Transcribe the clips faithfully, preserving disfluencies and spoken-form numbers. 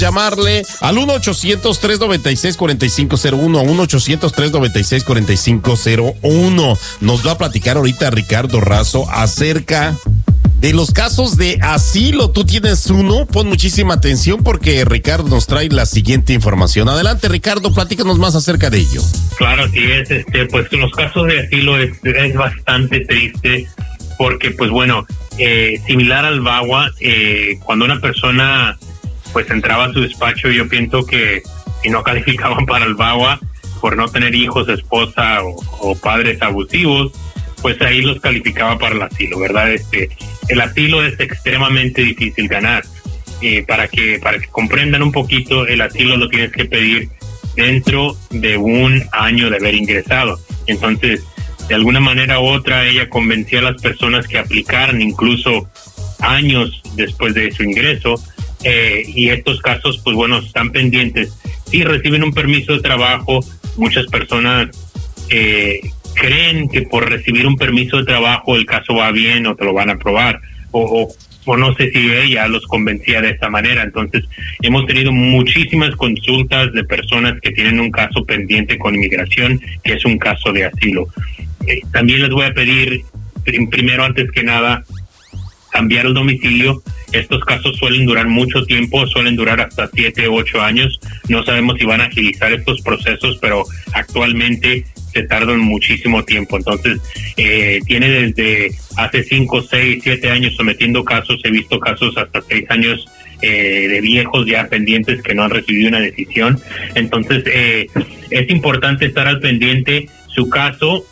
llamarle al uno ochocientos, tres noventa y seis, cuarenta y cinco cero uno, uno ochocientos, tres noventa y seis, cuarenta y cinco cero uno. Nos va a platicar ahorita Ricardo Razo acerca de los casos de asilo. Tú tienes uno, pon muchísima atención porque Ricardo nos trae la siguiente información. Adelante, Ricardo, platícanos más acerca de ello. Claro, sí es, este, pues los casos de asilo es, es bastante triste porque, pues bueno, eh, similar al VAWA, eh, cuando una persona pues entraba a su despacho, yo pienso que si no calificaban para el VAWA por no tener hijos, esposa o, o padres abusivos, pues ahí los calificaba para el asilo, ¿verdad? Este, el asilo es extremadamente difícil ganar. Eh, para que para que comprendan un poquito, el asilo lo tienes que pedir dentro de un año de haber ingresado. Entonces, de alguna manera u otra, ella convenció a las personas que aplicaran incluso años después de su ingreso. Eh, y estos casos, pues bueno, están pendientes. Si reciben un permiso de trabajo, muchas personas eh, creen que por recibir un permiso de trabajo el caso va bien o te lo van a aprobar, o, o, o no sé si ella los convencía de esta manera. Entonces, hemos tenido muchísimas consultas de personas que tienen un caso pendiente con inmigración, que es un caso de asilo. Eh, también les voy a pedir, primero, antes que nada, cambiar el domicilio. Estos casos suelen durar mucho tiempo, suelen durar hasta siete u ocho años. No sabemos si van a agilizar estos procesos, pero actualmente se tardan muchísimo tiempo. Entonces, eh, tiene desde hace cinco, seis, siete años sometiendo casos. He visto casos hasta seis años eh, de viejos ya pendientes que no han recibido una decisión. Entonces, eh, es importante estar al pendiente. Su caso,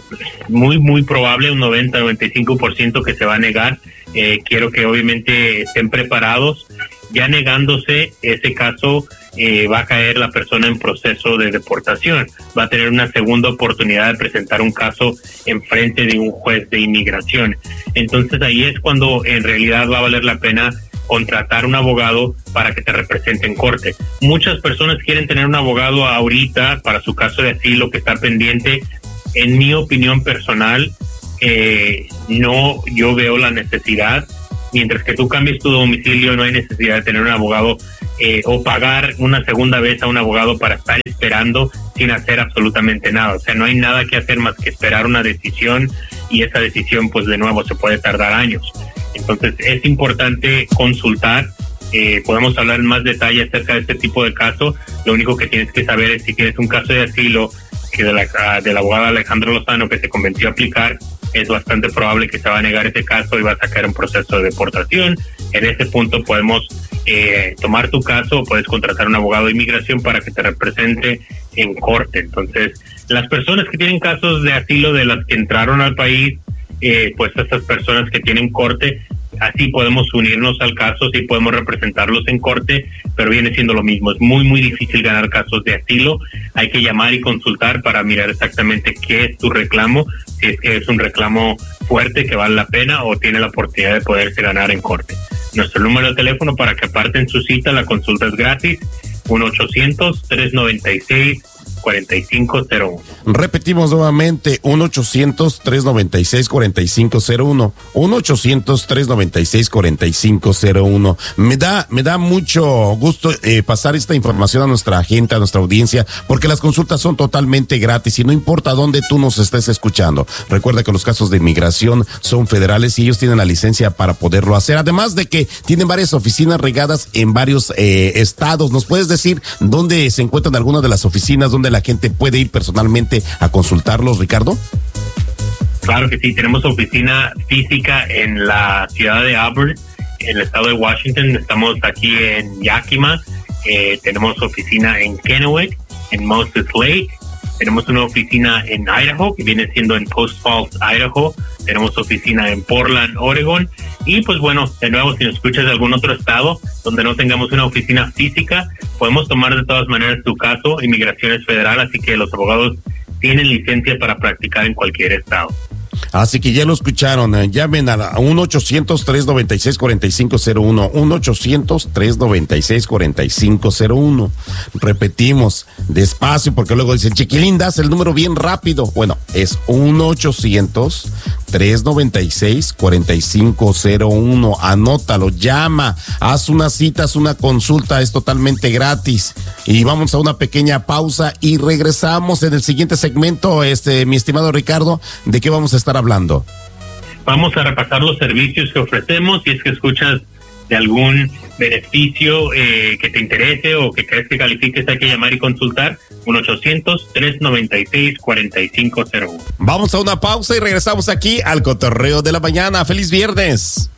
muy, muy probable, un noventa, noventa y cinco por ciento que se va a negar. Eh, quiero que obviamente estén preparados. Ya negándose ese caso, eh, va a caer la persona en proceso de deportación. Va a tener una segunda oportunidad de presentar un caso en frente de un juez de inmigración. Entonces ahí es cuando en realidad va a valer la pena contratar un abogado para que te represente en corte. Muchas personas quieren tener un abogado ahorita para su caso de asilo que está pendiente. En mi opinión personal, eh, no, yo veo la necesidad. Mientras que tú cambies tu domicilio, no hay necesidad de tener un abogado eh, o pagar una segunda vez a un abogado para estar esperando sin hacer absolutamente nada. O sea, no hay nada que hacer más que esperar una decisión, y esa decisión, pues de nuevo, se puede tardar años. Entonces, es importante consultar. Eh, podemos hablar en más detalle acerca de este tipo de caso. Lo único que tienes que saber es si tienes un caso de asilo que de la, de la abogada Alejandra Lozano que se convenció a aplicar, es bastante probable que se va a negar ese caso y va a sacar un proceso de deportación. En ese punto podemos eh, tomar tu caso, o puedes contratar un abogado de inmigración para que te represente en corte. Entonces, las personas que tienen casos de asilo de las que entraron al país, eh, pues estas personas que tienen corte, así podemos unirnos al caso, sí podemos representarlos en corte, pero viene siendo lo mismo. Es muy, muy difícil ganar casos de asilo. Hay que llamar y consultar para mirar exactamente qué es tu reclamo, si es que es un reclamo fuerte que vale la pena o tiene la oportunidad de poderse ganar en corte. Nuestro número de teléfono para que aparten su cita, la consulta es gratis, uno ochocientos, tres noventa y seis, cuarenta y cinco cero uno. Repetimos nuevamente, uno ochocientos, tres noventa y seis, cuarenta y cinco cero uno, uno ochocientos, tres noventa y seis, cuarenta y cinco cero uno. Me da, me da mucho gusto eh, pasar esta información a nuestra gente, a nuestra audiencia, porque las consultas son totalmente gratis y no importa dónde tú nos estés escuchando. Recuerda que los casos de inmigración son federales y ellos tienen la licencia para poderlo hacer, además de que tienen varias oficinas regadas en varios eh, estados. ¿Nos puedes decir dónde se encuentran algunas de las oficinas donde la gente puede ir personalmente a consultarlos, Ricardo? Claro que sí, tenemos oficina física en la ciudad de Auburn, en el estado de Washington. Estamos aquí en Yakima, eh, tenemos oficina en Kennewick, en Moses Lake, tenemos una oficina en Idaho, que viene siendo en Post Falls, Idaho, tenemos oficina en Portland, Oregon, y pues bueno, de nuevo, si nos escuchas de algún otro estado donde no tengamos una oficina física, podemos tomar de todas maneras tu caso. Inmigración es federal, así que los abogados tienen licencia para practicar en cualquier estado. Así que ya lo escucharon, eh, llamen a uno ochocientos, tres noventa y seis, cuarenta y cinco cero uno, uno ochocientos, tres noventa y seis, cuarenta y cinco cero uno. Repetimos, despacio, porque luego dicen, Chiquilín, das el número bien rápido. Bueno, es uno ochocientos, tres noventa y seis, cuarenta y cinco cero uno. Anótalo, llama, haz una cita, haz una consulta, es totalmente gratis. Y vamos a una pequeña pausa y regresamos en el siguiente segmento, este, mi estimado Ricardo, ¿de qué vamos a estar hablando? Vamos a repasar los servicios que ofrecemos. Si es que escuchas de algún beneficio eh, que te interese o que crees que califiques, hay que llamar y consultar. uno ochocientos, tres noventa y seis, cuarenta y cinco cero uno. Vamos a una pausa y regresamos aquí al Cotorreo de la Mañana. ¡Feliz viernes!